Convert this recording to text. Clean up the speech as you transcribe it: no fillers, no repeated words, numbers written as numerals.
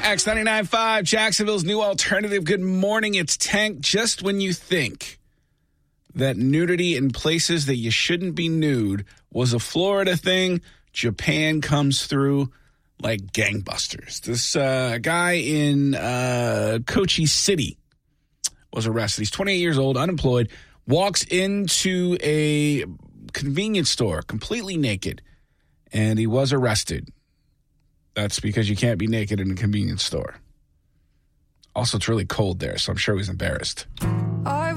X99.5, Jacksonville's new alternative. Good morning. It's Tank. Just when you think that nudity in places that you shouldn't be nude was a Florida thing, Japan comes through like gangbusters. This guy in Kochi City was arrested. He's 28 years old, unemployed, walks into a convenience store completely naked, and he was arrested. That's because you can't be naked in a convenience store. Also, it's really cold there, so I'm sure he's embarrassed.